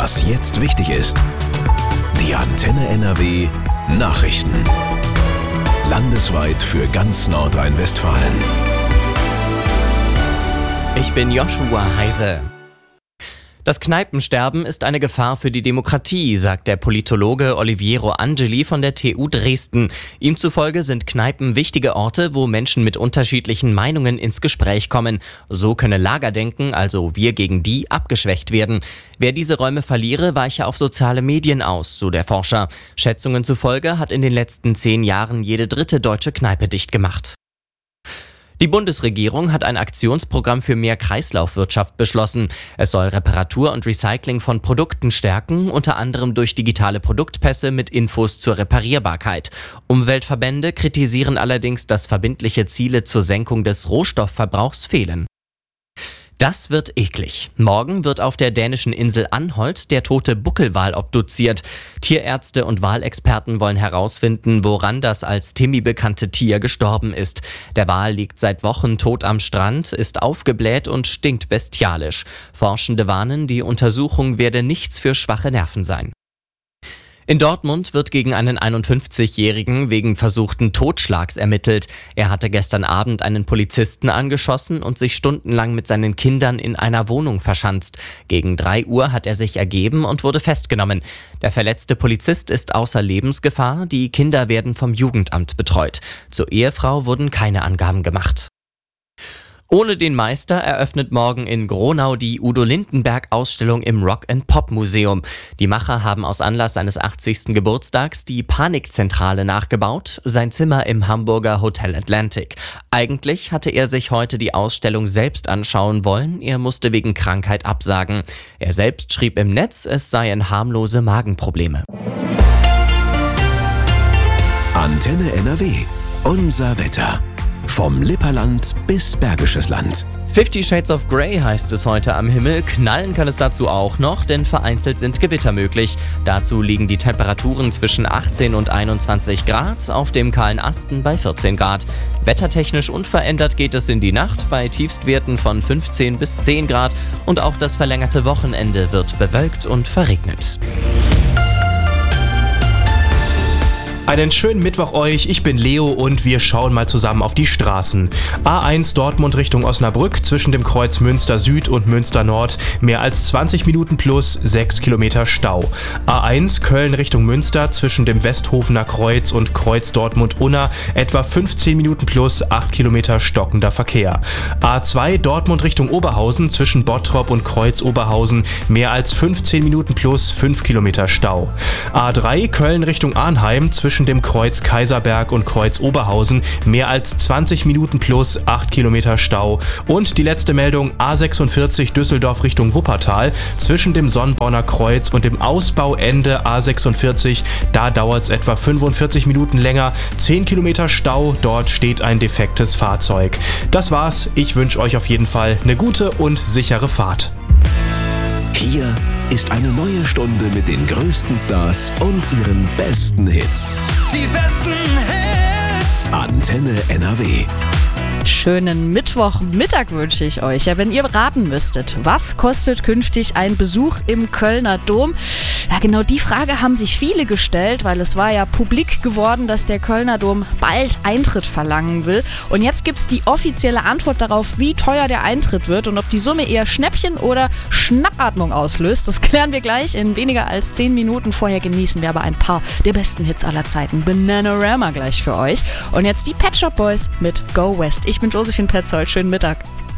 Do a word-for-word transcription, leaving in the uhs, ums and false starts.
Was jetzt wichtig ist. Die Antenne N R W Nachrichten. Landesweit für ganz Nordrhein-Westfalen. Ich bin Joshua Heise. Das Kneipensterben ist eine Gefahr für die Demokratie, sagt der Politologe Oliviero Angeli von der T U Dresden. Ihm zufolge sind Kneipen wichtige Orte, wo Menschen mit unterschiedlichen Meinungen ins Gespräch kommen. So könne Lagerdenken, also wir gegen die, abgeschwächt werden. Wer diese Räume verliere, weiche auf soziale Medien aus, so der Forscher. Schätzungen zufolge hat in den letzten zehn Jahren jede dritte deutsche Kneipe dicht gemacht. Die Bundesregierung hat ein Aktionsprogramm für mehr Kreislaufwirtschaft beschlossen. Es soll Reparatur und Recycling von Produkten stärken, unter anderem durch digitale Produktpässe mit Infos zur Reparierbarkeit. Umweltverbände kritisieren allerdings, dass verbindliche Ziele zur Senkung des Rohstoffverbrauchs fehlen. Das wird eklig. Morgen wird auf der dänischen Insel Anholt der tote Buckelwal obduziert. Tierärzte und Walexperten wollen herausfinden, woran das als Timmy bekannte Tier gestorben ist. Der Wal liegt seit Wochen tot am Strand, ist aufgebläht und stinkt bestialisch. Forschende warnen, die Untersuchung werde nichts für schwache Nerven sein. In Dortmund wird gegen einen einundfünfzigjährigen wegen versuchten Totschlags ermittelt. Er hatte gestern Abend einen Polizisten angeschossen und sich stundenlang mit seinen Kindern in einer Wohnung verschanzt. Gegen drei Uhr hat er sich ergeben und wurde festgenommen. Der verletzte Polizist ist außer Lebensgefahr, die Kinder werden vom Jugendamt betreut. Zur Ehefrau wurden keine Angaben gemacht. Ohne den Meister eröffnet morgen in Gronau die Udo-Lindenberg-Ausstellung im Rock-and-Pop-Museum. Die Macher haben aus Anlass seines achtzigsten Geburtstags die Panikzentrale nachgebaut, sein Zimmer im Hamburger Hotel Atlantic. Eigentlich hatte er sich heute die Ausstellung selbst anschauen wollen, er musste wegen Krankheit absagen. Er selbst schrieb im Netz, es seien harmlose Magenprobleme. Antenne N R W. Unser Wetter. Vom Lipperland bis Bergisches Land. Fifty Shades of Grey heißt es heute am Himmel. Knallen kann es dazu auch noch, denn vereinzelt sind Gewitter möglich. Dazu liegen die Temperaturen zwischen achtzehn und einundzwanzig Grad, auf dem kahlen Asten bei vierzehn Grad. Wettertechnisch unverändert geht es in die Nacht bei Tiefstwerten von fünfzehn bis zehn Grad und auch das verlängerte Wochenende wird bewölkt und verregnet. Einen schönen Mittwoch euch, ich bin Leo und wir schauen mal zusammen auf die Straßen. A eins Dortmund Richtung Osnabrück zwischen dem Kreuz Münster Süd und Münster Nord mehr als zwanzig Minuten plus sechs Kilometer Stau. A eins Köln Richtung Münster zwischen dem Westhofener Kreuz und Kreuz Dortmund-Unna etwa fünfzehn Minuten plus acht Kilometer stockender Verkehr. A zwei Dortmund Richtung Oberhausen zwischen Bottrop und Kreuz Oberhausen mehr als fünfzehn Minuten plus fünf Kilometer Stau. A drei Köln Richtung Arnheim zwischen dem Kreuz Kaiserberg und Kreuz Oberhausen mehr als zwanzig Minuten plus acht Kilometer Stau. Und die letzte Meldung, A sechsundvierzig Düsseldorf Richtung Wuppertal zwischen dem Sonnborner Kreuz und dem Ausbauende A sechsundvierzig, da dauert es etwa fünfundvierzig Minuten länger, zehn Kilometer Stau, dort steht ein defektes Fahrzeug. Das war's, ich wünsche euch auf jeden Fall eine gute und sichere Fahrt. Hier ist eine neue Stunde mit den größten Stars und ihren besten Hits. Die besten Hits. Antenne N R W. Schönen Mittwochmittag wünsche ich euch. Ja, wenn ihr raten müsstet, was kostet künftig ein Besuch im Kölner Dom? Ja, genau die Frage haben sich viele gestellt, weil es war ja publik geworden, dass der Kölner Dom bald Eintritt verlangen will. Und jetzt gibt's die offizielle Antwort darauf, wie teuer der Eintritt wird und ob die Summe eher Schnäppchen oder Schnappatmung auslöst. Das klären wir gleich in weniger als zehn Minuten. Vorher genießen wir aber ein paar der besten Hits aller Zeiten. Bananarama gleich für euch. Und jetzt die Pet Shop Boys mit Go West. Ich bin Josephine Petzold. Schönen Mittag.